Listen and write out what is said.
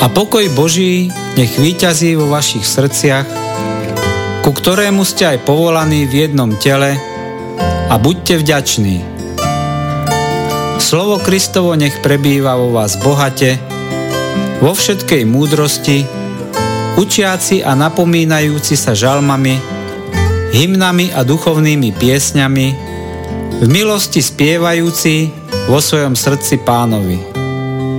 A pokoj Boží nech víťazí vo vašich srdciach, ku ktorému ste aj povolaní v jednom tele, a buďte vďační. Slovo Kristovo nech prebýva vo vás bohate, vo všetkej múdrosti, učiaci a napomínajúci sa žalmami, hymnami a duchovnými piesňami, v milosti spievajúci vo svojom srdci Pánovi.